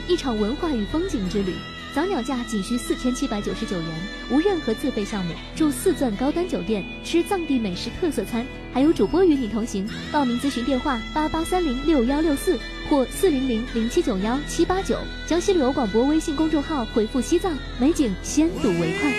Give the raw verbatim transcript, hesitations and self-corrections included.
一场文化与风景之旅。早鸟价仅需四千七百九十九元，无任何自费项目，住四钻高端酒店，吃藏地美食特色餐，还有主播与你同行。报名咨询电话八八三零六幺六四或四零零零七九幺七八九，江西旅游广播微信公众号回复西藏，美景先睹为快。